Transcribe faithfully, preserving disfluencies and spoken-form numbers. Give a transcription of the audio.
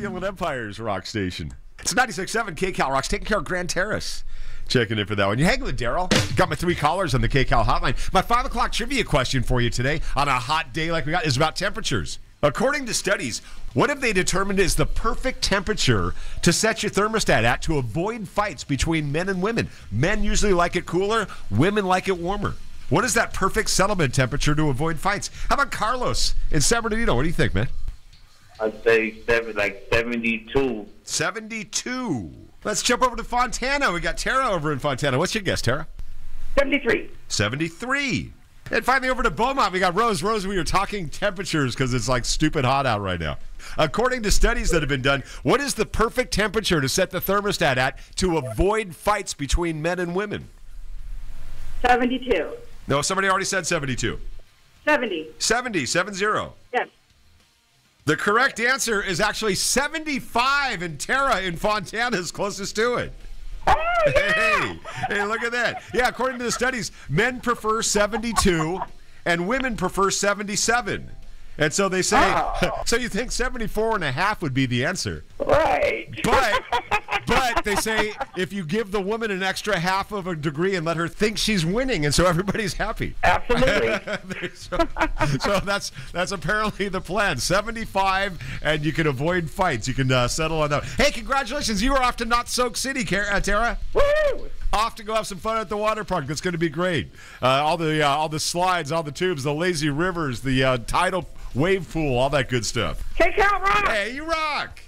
Inland Empire's rock station. It's ninety-six point seven K-Cal Rocks, taking care of Grand Terrace. Checking in for that one. You hanging with Daryl? Got my three callers on the K-Cal hotline. My five o'clock trivia question for you today on a hot day like we got is about temperatures. According to studies, what have they determined is the perfect temperature to set your thermostat at to avoid fights between men and women? Men usually like it cooler, women like it warmer. What is that perfect settlement temperature to avoid fights? How about Carlos in San Bernardino? What do you think, man? I'd say seven, like seventy-two. seventy-two. Let's jump over to Fontana. We got Tara over in Fontana. What's your guess, Tara? seventy-three. seventy-three. And finally over to Beaumont, we got Rose. Rose, we are talking temperatures because it's like stupid hot out right now. According to studies that have been done, what is the perfect temperature to set the thermostat at to avoid fights between men and women? seventy-two. No, somebody already said seventy-two. seventy. seventy, seven zero. Yes. The correct answer is actually seventy-five, and Tara in Fontana is closest to it. Oh, yeah. Hey, hey, look at that. Yeah, according to the studies, men prefer seventy-two and women prefer seventy-seven. And so they say, oh. So you think seventy-four and a half would be the answer. Right. But, but they say if you give the woman an extra half of a degree and let her think she's winning, and so everybody's happy. Absolutely. so, so that's that's apparently the plan. seventy-five, and you can avoid fights. You can uh, settle on that. Hey, congratulations. You are off to Not Soak City, uh, Tara. Woo! Off to go have some fun at the water park. That's going to be great. Uh, all the uh, all the slides, all the tubes, the lazy rivers, the uh, tidal wave pool, all that good stuff. K-Cal Rock! Hey, you rock!